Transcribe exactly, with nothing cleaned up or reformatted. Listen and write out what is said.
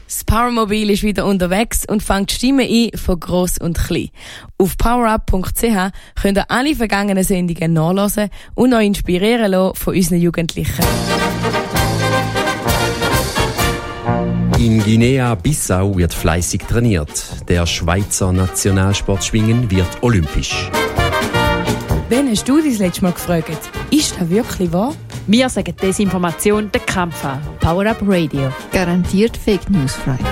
Das Powermobil ist wieder unterwegs und fängt Stimmen ein von gross und klein. Auf powerup punkt c h könnt ihr alle vergangenen Sendungen nachhören und euch inspirieren lassen von unseren Jugendlichen. In Guinea-Bissau wird fleissig trainiert. Der Schweizer Nationalsportschwingen wird olympisch. Wen hast du das letzte Mal gefragt? Ist das wirklich wahr? Wir sagen Desinformation den Kampf an. Power Up Radio. Garantiert Fake News frei.